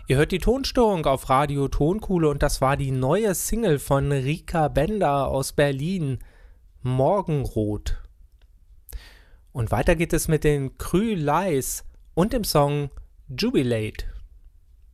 Ihr hört die Tonstörung auf Radio Tonkuhle und das war die neue Single von Rika Bender aus Berlin, Morgenrot. Und weiter geht es mit den Krü Lies und dem Song Jubilate.